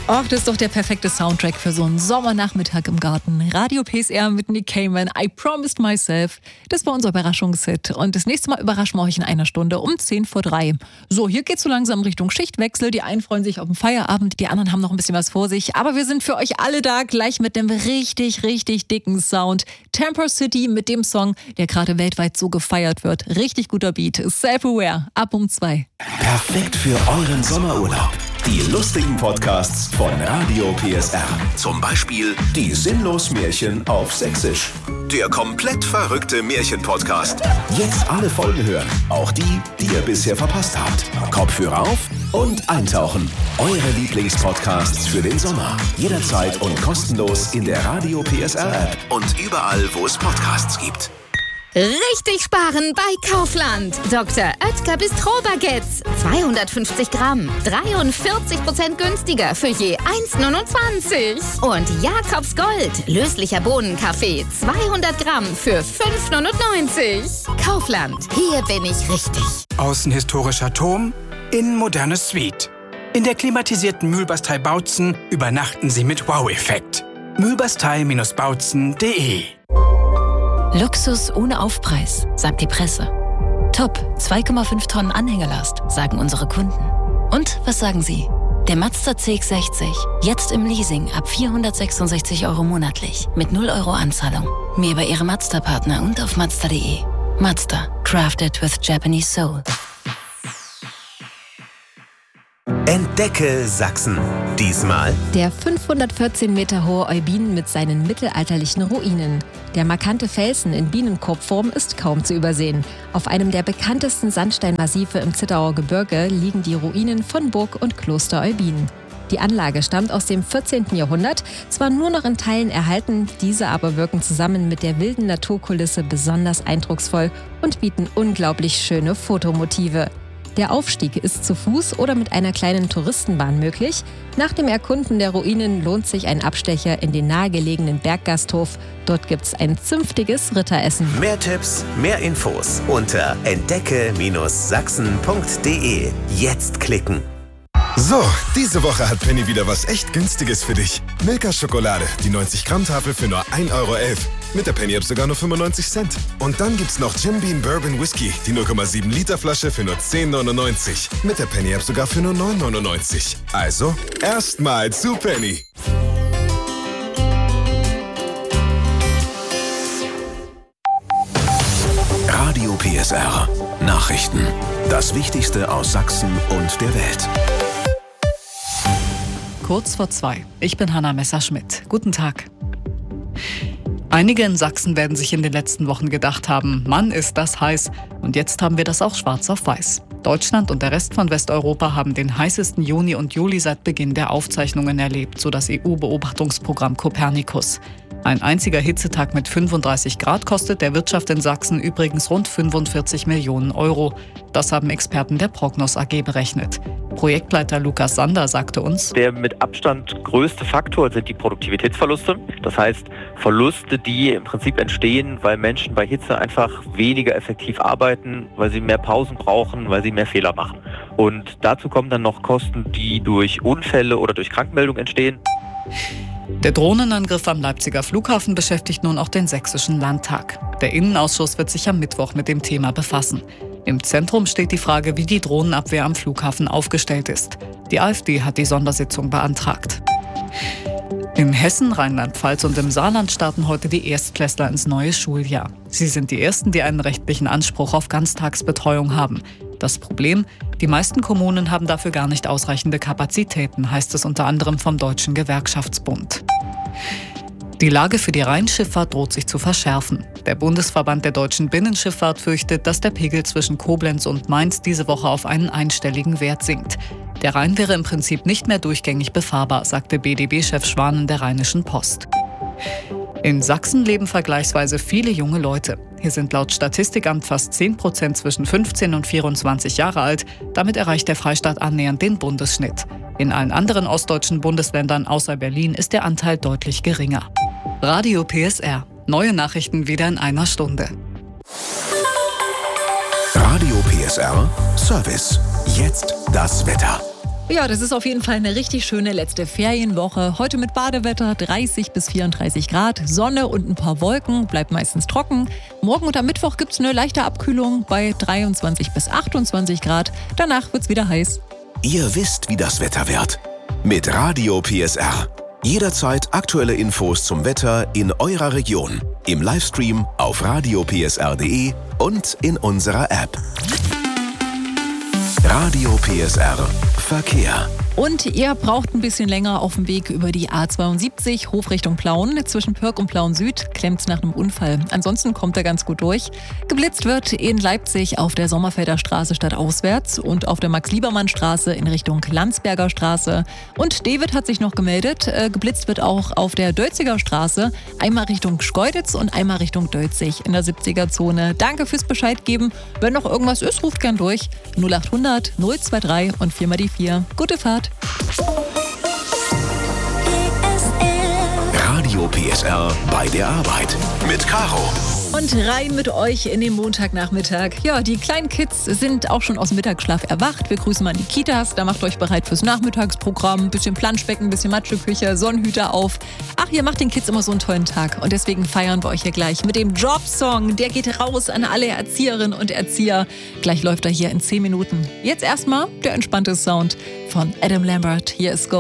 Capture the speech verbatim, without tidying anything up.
Och, das ist doch der perfekte Soundtrack für so einen Sommernachmittag im Garten. Radio P S R mit Nick Cayman, I Promised Myself. Das war unser Überraschungshit. Und das nächste Mal überraschen wir euch in einer Stunde um zehn vor drei. So, hier geht's so langsam Richtung Schichtwechsel. Die einen freuen sich auf den Feierabend, die anderen haben noch ein bisschen was vor sich. Aber wir sind für euch alle da, gleich mit dem richtig, richtig dicken Sound. Temper City mit dem Song, der gerade weltweit so gefeiert wird. Richtig guter Beat. Self-Aware, ab um zwei. Perfekt für euren Sommerurlaub. Die lustigen Podcasts von Radio P S R. Zum Beispiel die Sinnlos-Märchen auf Sächsisch. Der komplett verrückte Märchen-Podcast. Jetzt alle Folgen hören. Auch die, die ihr bisher verpasst habt. Kopfhörer auf und eintauchen. Eure Lieblingspodcasts für den Sommer. Jederzeit und kostenlos in der Radio P S R-App. Und überall, wo es Podcasts gibt. Richtig sparen bei Kaufland. Doktor Oetker Bistro-Baguettes. zweihundertfünfzig Gramm. dreiundvierzig Prozent günstiger für je eins Komma neunundzwanzig. Und Jakobs Gold. Löslicher Bohnenkaffee. zweihundert Gramm für fünf Komma neunundneunzig. Kaufland. Hier bin ich richtig. Außen historischer Turm, innen moderne Suite. In der klimatisierten Mühlbastei Bautzen übernachten Sie mit Wow-Effekt. mühlbastei Bindestrich bautzen punkt de. Luxus ohne Aufpreis, sagt die Presse. Top, zwei Komma fünf Tonnen Anhängelast, sagen unsere Kunden. Und was sagen Sie? Der Mazda C X sechzig, jetzt im Leasing ab vierhundertsechsundsechzig Euro monatlich, mit null Euro Anzahlung. Mehr bei Ihrem Mazda-Partner und auf mazda punkt de. Mazda, crafted with Japanese soul. Entdecke Sachsen. Diesmal der fünfhundertvierzehn Meter hohe Eubin mit seinen mittelalterlichen Ruinen. Der markante Felsen in Bienenkorbform ist kaum zu übersehen. Auf einem der bekanntesten Sandsteinmassive im Zittauer Gebirge liegen die Ruinen von Burg und Kloster Eubin. Die Anlage stammt aus dem vierzehnten Jahrhundert, zwar nur noch in Teilen erhalten, diese aber wirken zusammen mit der wilden Naturkulisse besonders eindrucksvoll und bieten unglaublich schöne Fotomotive. Der Aufstieg ist zu Fuß oder mit einer kleinen Touristenbahn möglich. Nach dem Erkunden der Ruinen lohnt sich ein Abstecher in den nahegelegenen Berggasthof. Dort gibt's ein zünftiges Ritteressen. Mehr Tipps, mehr Infos unter entdecke Sachsen punkt de. Jetzt klicken. So, diese Woche hat Penny wieder was echt Günstiges für dich. Milka Schokolade, die neunzig Gramm Tafel für nur ein Euro elf. Mit der Penny-App sogar nur fünfundneunzig Cent. Und dann gibt's noch Jim Beam Bourbon Whisky, die null Komma sieben Liter Flasche für nur zehn neunundneunzig. Mit der Penny-App sogar für nur neun neunundneunzig. Also, erstmal zu Penny. Radio P S R. Nachrichten. Das Wichtigste aus Sachsen und der Welt. Kurz vor zwei. Ich bin Hanna Messerschmidt. Guten Tag. Einige in Sachsen werden sich in den letzten Wochen gedacht haben, Mann, ist das heiß. Und jetzt haben wir das auch schwarz auf weiß. Deutschland und der Rest von Westeuropa haben den heißesten Juni und Juli seit Beginn der Aufzeichnungen erlebt, so das E U-Beobachtungsprogramm Copernicus. Ein einziger Hitzetag mit fünfunddreißig Grad kostet der Wirtschaft in Sachsen übrigens rund fünfundvierzig Millionen Euro. Das haben Experten der Prognos A G berechnet. Projektleiter Lukas Sander sagte uns: Der mit Abstand größte Faktor sind die Produktivitätsverluste. Das heißt, Verluste, die im Prinzip entstehen, weil Menschen bei Hitze einfach weniger effektiv arbeiten, weil sie mehr Pausen brauchen, weil sie mehr Fehler machen. Und dazu kommen dann noch Kosten, die durch Unfälle oder durch Krankmeldungen entstehen. Der Drohnenangriff am Leipziger Flughafen beschäftigt nun auch den Sächsischen Landtag. Der Innenausschuss wird sich am Mittwoch mit dem Thema befassen. Im Zentrum steht die Frage, wie die Drohnenabwehr am Flughafen aufgestellt ist. Die AfD hat die Sondersitzung beantragt. In Hessen, Rheinland-Pfalz und im Saarland starten heute die Erstklässler ins neue Schuljahr. Sie sind die ersten, die einen rechtlichen Anspruch auf Ganztagsbetreuung haben. Das Problem? Die meisten Kommunen haben dafür gar nicht ausreichende Kapazitäten, heißt es unter anderem vom Deutschen Gewerkschaftsbund. Die Lage für die Rheinschifffahrt droht sich zu verschärfen. Der Bundesverband der deutschen Binnenschifffahrt fürchtet, dass der Pegel zwischen Koblenz und Mainz diese Woche auf einen einstelligen Wert sinkt. Der Rhein wäre im Prinzip nicht mehr durchgängig befahrbar, sagte B D B-Chef Schwanen der Rheinischen Post. In Sachsen leben vergleichsweise viele junge Leute. Hier sind laut Statistikamt fast zehn Prozent zwischen fünfzehn und vierundzwanzig Jahre alt. Damit erreicht der Freistaat annähernd den Bundesschnitt. In allen anderen ostdeutschen Bundesländern außer Berlin ist der Anteil deutlich geringer. Radio P S R. Neue Nachrichten wieder in einer Stunde. Radio P S R Service. Jetzt das Wetter. Ja, das ist auf jeden Fall eine richtig schöne letzte Ferienwoche. Heute mit Badewetter, dreißig bis vierunddreißig Grad, Sonne und ein paar Wolken, bleibt meistens trocken. Morgen und am Mittwoch gibt es eine leichte Abkühlung bei dreiundzwanzig bis achtundzwanzig Grad. Danach wird es wieder heiß. Ihr wisst, wie das Wetter wird. Mit Radio P S R. Jederzeit aktuelle Infos zum Wetter in eurer Region. Im Livestream auf radio p s r punkt d e und in unserer App. Radio P S R Verkehr. Und ihr braucht ein bisschen länger auf dem Weg über die A zweiundsiebzig, Hof Richtung Plauen. Zwischen Pörk und Plauen Süd klemmt es nach einem Unfall. Ansonsten kommt er ganz gut durch. Geblitzt wird in Leipzig auf der Sommerfelder Straße stadtauswärts und auf der Max-Liebermann-Straße in Richtung Landsberger Straße. Und David hat sich noch gemeldet. Äh, geblitzt wird auch auf der Dölziger Straße. Einmal Richtung Schkeuditz und einmal Richtung Dölzig in der siebziger-Zone. Danke fürs Bescheid geben. Wenn noch irgendwas ist, ruft gern durch. null achthundert null drei drei und vier mal die vier. Gute Fahrt. Radio P S R bei der Arbeit mit Caro. Und rein mit euch in den Montagnachmittag. Ja, die kleinen Kids sind auch schon aus dem Mittagsschlaf erwacht. Wir grüßen mal an die Kitas. Da macht euch bereit fürs Nachmittagsprogramm. Ein bisschen Planschbecken, ein bisschen Matscheküche, Sonnenhüter auf. Ach, ihr macht den Kids immer so einen tollen Tag. Und deswegen feiern wir euch hier gleich mit dem Jobsong. Der geht raus an alle Erzieherinnen und Erzieher. Gleich läuft er hier in zehn Minuten. Jetzt erstmal der entspannte Sound von Adam Lambert. Hier ist Go.